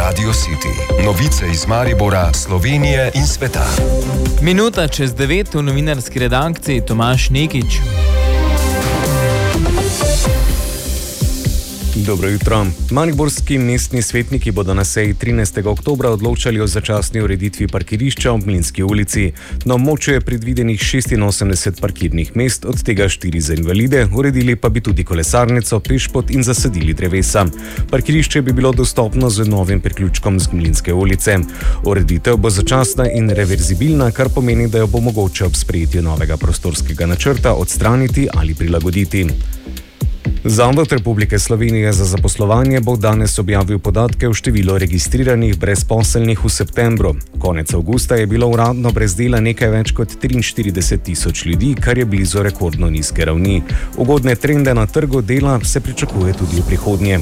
Radio City. Novice iz Maribora, Slovenije in sveta. Minuta čez 9 v novinarski redakciji Tomaž Nekič. Dobro jutro. Mariborski mestni svetniki bodo na seji 13. oktobra odločali o začasni ureditvi parkirišča ob Mlinski ulici. Na območju je predvidenih 86 parkirnih mest, od tega 4 za invalide, uredili pa bi tudi kolesarnico, pešpot in zasadili drevesa. Parkirišče bi bilo dostopno z novim priključkom z Mlinske ulice. Ureditev bo začasna in reverzibilna, kar pomeni, da jo bo mogoče ob sprejetju novega prostorskega načrta odstraniti ali prilagoditi. Zavod Republike Slovenije za zaposlovanje bo danes objavil podatke o številu registriranih brezposelnih v septembru. Konec avgusta je bilo uradno brez dela nekaj več kot 43 tisoč ljudi, kar je blizu rekordno nizke ravni. Ugodne trende na trgu dela se pričakuje tudi v prihodnje.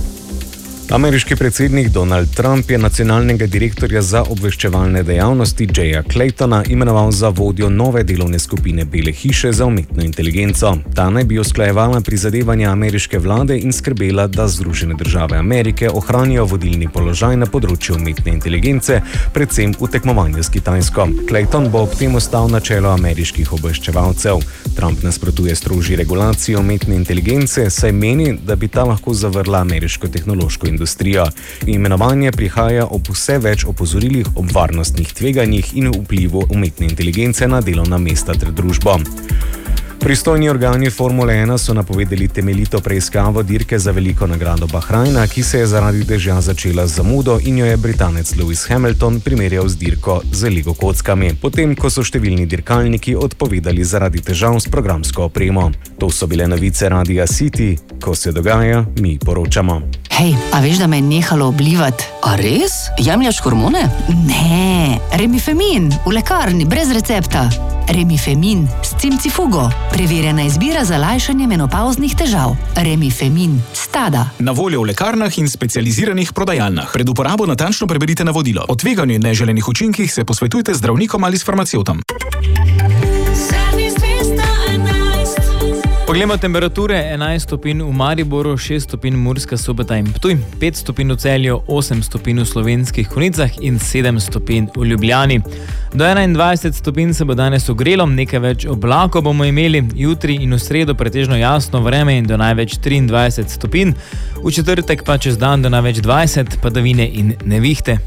Ameriški predsednik Donald Trump je nacionalnega direktorja za obveščevalne dejavnosti Jaya Claytona imenoval za vodjo nove delovne skupine Bele hiše za umetno inteligenco. Ta naj bi usklajevala prizadevanja ameriške vlade in skrbela, da Združene države Amerike ohranijo vodilni položaj na področju umetne inteligence, predvsem v tekmovanju s Kitajsko. Clayton bo ob tem ostal na čelu ameriških obveščevalcev. Trump nasprotuje strožji regulaciji umetne inteligence, saj meni, da bi ta lahko zavrla ameriško tehnološko industrijo. Imenovanje prihaja ob vse več opozorilih ob varnostnih tveganjih in vplivu umetne inteligence na delovna mesta ter družbo. Pristojni organi Formule 1 so napovedali temeljito preiskavo dirke za veliko nagrado Bahrajna, ki se je zaradi dežja začela z zamudo in jo je Britanec Lewis Hamilton primerjal z dirko z Lego kockami, potem ko so številni dirkalniki odpovedali zaradi težav s programsko opremo. To so bile novice Radia City. Ko se dogaja, mi poročamo. Hej, a veš, da me je nehalo oblivati? A res? Jemljaš hormone? Ne, Remifemin, v lekarni, brez recepta. Remifemin s cimcifugo. Preverjena izbira za lajšanje menopavznih težav. Remifemin, Stada. Na voljo v lekarnah in specializiranih prodajalnah. Pred uporabo natančno preberite navodilo. O tveganju in neželenih učinkih se posvetujte z zdravnikom ali s farmacevtom. Poglejmo temperature: 11 stopinj v Mariboru, 6 stopinj Murska Sobota in Ptuj, 5 stopinj v Celju, 8 stopinj v Slovenskih Konjicah in 7 stopinj v Ljubljani. Do 21 stopinj se bo danes ogrelo, nekaj več oblakov bomo imeli, jutri in v sredo pretežno jasno vreme in do največ 23 stopinj, v četrtek pa čez dan do največ 20, padavine in nevihte.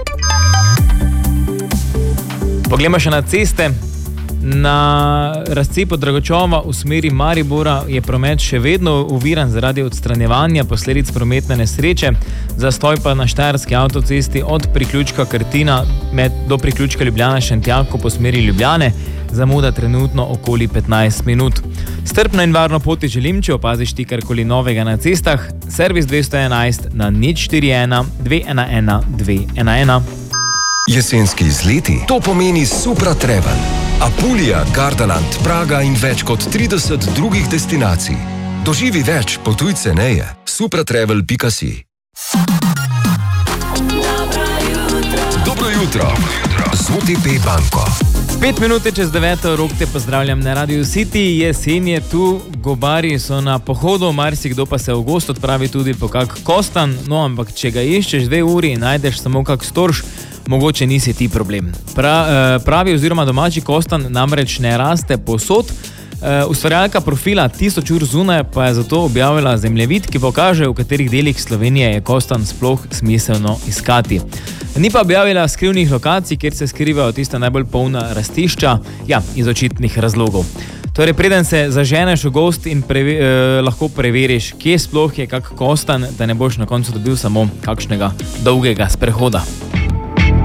Poglejmo še na ceste. Na razcepu Dragočova v smeri Maribora je promet še vedno oviran zaradi odstranjevanja posledic prometne nesreče, zastoj pa na Štajerski avtocesti od priključka Krtina do priključka Ljubljana-Šentjako po smeri Ljubljane, zamuda trenutno okoli 15 minut. Strpno in varno pot ti želim, če opaziš ti karkoli novega na cestah. Servis 211 na 041 211 211. Jesenski izleti, to pomeni Supra Travel. Apulija, Gardaland, Praga in več kot 30 drugih destinacij. Doživi več, potuj ceneje. supratravel.si. Dobro jutro z OTP banko. 5 minut čez 9, Rok te pozdravljam na Radio City. Jesen je tu, gobari so na pohodu, marsikdo pa se v gozd odpravi tudi po kak kostan, no ampak če ga iščeš 2 uri in najdeš samo kak storž, mogoče nisi ti problem. Pravi oziroma domači kostan namreč ne raste povsod. Ustvarjalka profila 1000 ur zunaj pa je zato objavila zemljevid, ki pokaže, v katerih delih Slovenije je kostan sploh smiselno iskati. Ni pa objavila skrivnih lokacij, kjer se skrivajo tista najbolj polna rastišča, iz očitnih razlogov. Torej, preden se zaženeš v gozd in lahko preveriš, kje sploh je kak kostan, da ne boš na koncu dobil samo kakšnega dolgega sprehoda.